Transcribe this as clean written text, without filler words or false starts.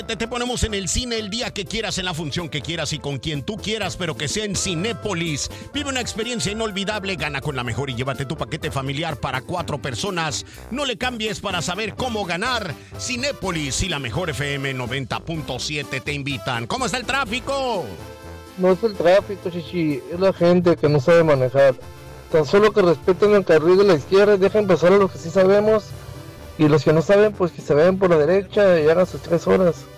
Te ponemos en el cine el día que quieras, en la función que quieras y con quien tú quieras, pero que sea en Cinépolis. Vive una experiencia inolvidable, gana con la mejor y llévate tu paquete familiar para 4 personas. No le cambies para saber cómo ganar. Cinépolis y la mejor FM 90.7 te invitan. ¿Cómo está el tráfico? No es el tráfico, chichi, es la gente que no sabe manejar. Tan solo que respeten el carril de la izquierda y dejen pasar a los que sí sabemos. Y los que no saben, pues que se vayan por la derecha y hagan sus 3 horas.